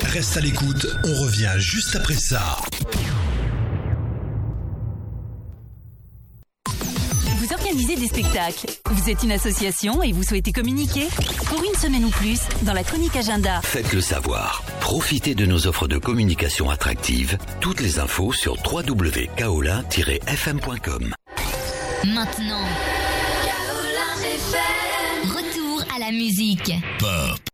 Reste à l'écoute, on revient juste après ça. Vous organisez des spectacles, vous êtes une association et vous souhaitez communiquer? Pour une semaine ou plus, dans la chronique agenda. Faites-le savoir. Profitez de nos offres de communication attractives. Toutes les infos sur www.kaolin-fm.com. Maintenant, Kaolin FM. Retour à la musique. Pop.